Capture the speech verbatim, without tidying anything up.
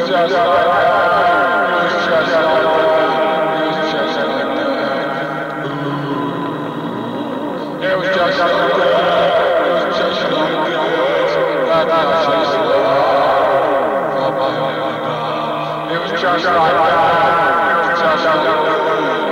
just like that. It was just like that. It was just like that. Ooh. It was just like that. It was just like that. That was just like that. Oh my God. It was just like that.